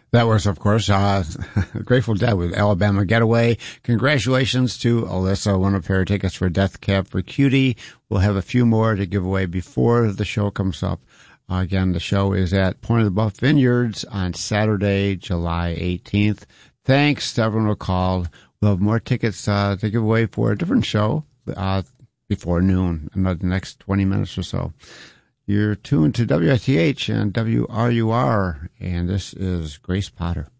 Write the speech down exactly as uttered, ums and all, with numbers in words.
That was, of course, uh, Grateful Dead with Alabama Getaway. Congratulations to Alyssa. Won a pair of tickets for Death Cab for Cutie. We'll have a few more to give away before the show comes up. Uh, again, the show is at Point of the Buff Vineyards on Saturday, July eighteenth. Thanks to everyone who called. We'll have more tickets uh, to give away for a different show uh, before noon, in the next twenty minutes or so. You're tuned to W I T H and W R U R, and this is Grace Potter.